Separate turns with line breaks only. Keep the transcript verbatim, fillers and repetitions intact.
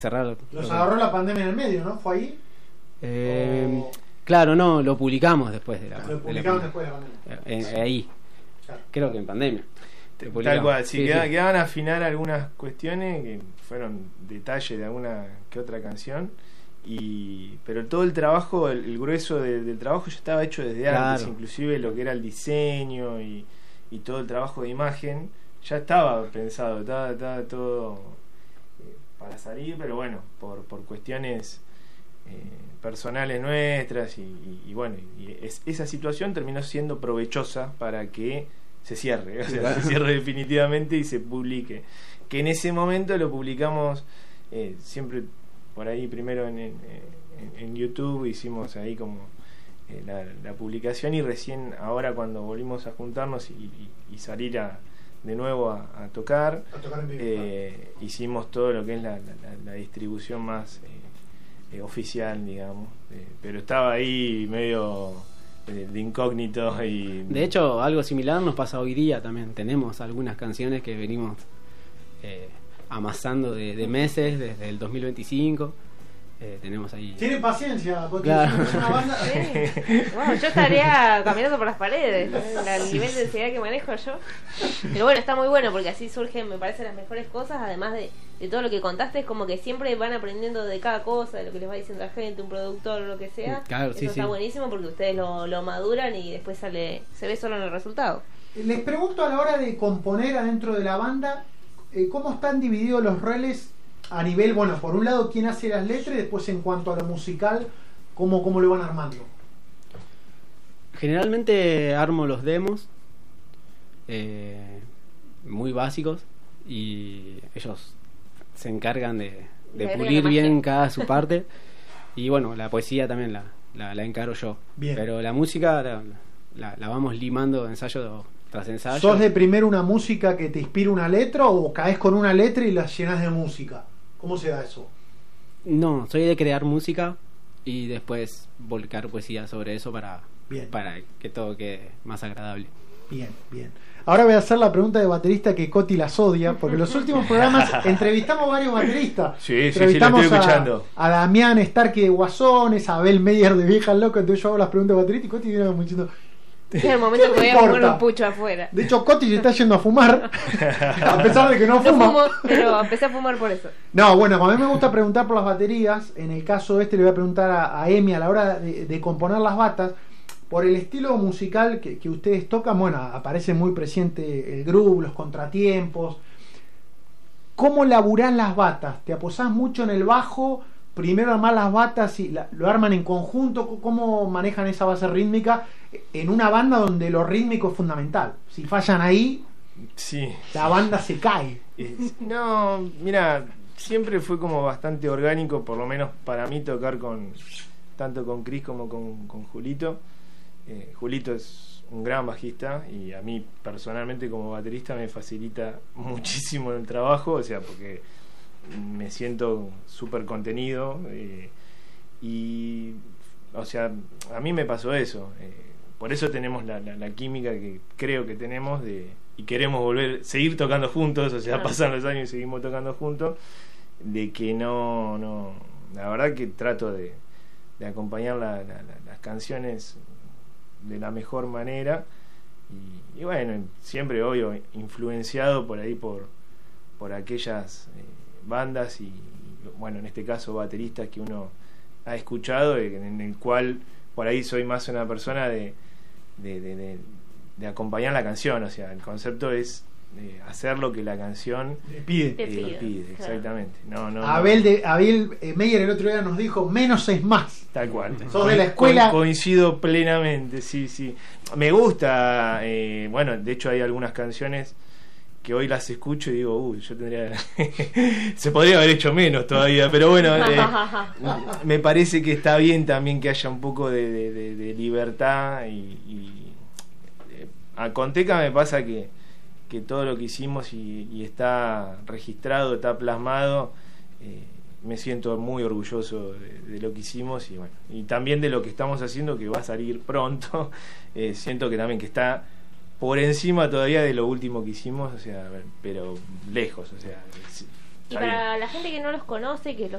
cerrar.
Los agarró la pandemia en el medio, ¿no? ¿Fue ahí?
Eh,
o...
Claro, no, lo publicamos después de la
Lo publicaron
de la,
después de la pandemia.
Eh, eh, ahí.
Claro.
Creo que en pandemia.
Tal cual, sí,
sí,
queda,
sí.
quedaban a afinar algunas cuestiones que fueron detalles de alguna que otra canción, y pero todo el trabajo, el, el grueso de, del trabajo ya estaba hecho desde
Claro.
antes, inclusive lo que era el diseño y, y todo el trabajo de imagen ya estaba pensado, estaba, estaba todo eh, para salir, pero bueno, por, por cuestiones eh, personales nuestras y, y, y bueno, y es, esa situación terminó siendo provechosa para que se cierre, o sea, se cierre definitivamente y se publique. Que en ese momento lo publicamos eh, siempre por ahí primero en, en, en YouTube, hicimos ahí como eh, la, la publicación, y recién ahora cuando volvimos a juntarnos y, y, y salir a, de nuevo a, a tocar,
A tocar en vivo,
eh, hicimos todo lo que es la, la, la distribución más eh, eh, oficial, digamos, eh, pero estaba ahí medio de incógnito. Y
De hecho, algo similar nos pasa hoy día también. Tenemos algunas canciones que venimos eh, amasando de, de meses, desde el dos mil veinticinco. Eh, tenemos ahí.
Tienen paciencia, Coti.
Claro.
Es una banda.
Sí. Bueno, yo estaría caminando por las paredes, ¿no? El nivel de ansiedad que manejo yo. Pero bueno, está muy bueno porque así surgen, me parece, las mejores cosas. Además de, de todo lo que contaste, es como que siempre van aprendiendo de cada cosa, de lo que les va diciendo la gente, un productor o lo que sea.
Claro,
Eso
sí,
está
sí.
buenísimo porque ustedes lo, lo maduran y después sale, se ve solo en el resultado.
Les pregunto, a la hora de componer adentro de la banda, eh, ¿cómo están divididos los roles a nivel, bueno, por un lado, quién hace las letras, y después en cuanto a lo musical, cómo, cómo lo van armando?
Generalmente armo los demos eh, muy básicos, y ellos se encargan de, de
Le
pulir
agregan la
bien
magia.
cada su parte. Y bueno, la poesía también la, la, la encaro yo.
Bien.
Pero la música la, la, la vamos limando ensayo tras ensayo.
¿Sos de primero una música que te inspira una letra o caes con una letra y la llenas de música? ¿Cómo se da eso?
No, soy de crear música y después volcar poesía sobre eso para,
Bien.
para que todo quede más agradable.
Bien, bien. Ahora voy a hacer la pregunta de baterista que Coti las odia, porque en los últimos programas entrevistamos varios bateristas.
Sí, sí, sí, lo
entrevistamos
estoy
a-
escuchando.
A, Damián Starkey de Guasones, a Abel Meyer de Vieja Loco, entonces yo hago las preguntas de baterista y Coti viene como diciendo...
Es el momento que
¿Qué
voy
te
a fumar
importa?
un pucho afuera.
De hecho, Coti se está yendo a fumar, a pesar de que no
No
fuma.
fumo, pero empecé a fumar por eso.
No, bueno, a mí me gusta preguntar por las baterías. En el caso este le voy a preguntar a, a Emi a la hora de, de componer las batas. Por el estilo musical que, que ustedes tocan, bueno, aparece muy presente el groove, los contratiempos. ¿Cómo laburás las batas? ¿Te aposás mucho en el bajo? ¿Primero armás las batas y la- lo arman en conjunto? ¿Cómo manejan esa base rítmica en una banda donde lo rítmico es fundamental? Si fallan ahí,
sí,
la banda se cae.
Eh, no, mira, siempre fue como bastante orgánico, por lo menos para mí, tocar con tanto con Chris como con, con Julito. Eh, Julito es un gran bajista y a mí personalmente como baterista me facilita muchísimo el trabajo, o sea, porque me siento súper contenido eh, y, o sea, a mí me pasó eso. Eh, por eso tenemos la, la, la química que creo que tenemos de, y queremos volver, seguir tocando juntos, o sea,
Claro.
pasan los años y seguimos tocando juntos, de que no, no, la verdad que trato de, de acompañar la, la, la, las canciones de la mejor manera y, y bueno, siempre obvio influenciado por ahí por, por aquellas eh, bandas y, y bueno, en este caso bateristas que uno ha escuchado, en el cual por ahí soy más una persona de de, de, de, de acompañar la canción, o sea, el concepto es eh, hacer lo que la canción
Le pide.
Te
eh,
pide,
pide,
claro.
exactamente. No, no, no.
Abel, de, Abel eh, Meyer el otro día nos dijo, menos es más.
Tal cual.
Sos de la escuela.
Co- coincido plenamente, sí, sí. Me gusta, eh, bueno, de hecho hay algunas canciones que hoy las escucho y digo, uy, yo tendría... se podría haber hecho menos todavía, pero bueno, eh, me parece que está bien también que haya un poco de, de, de, de libertad y, y eh, a Conteca me pasa que, que todo lo que hicimos y, y está registrado, está plasmado, eh, me siento muy orgulloso de, de lo que hicimos y bueno, y también de lo que estamos haciendo, que va a salir pronto. eh, siento que también que está por encima todavía de lo último que hicimos, o sea, pero lejos, o sea,
Y
Está
para la gente que no los conoce, que los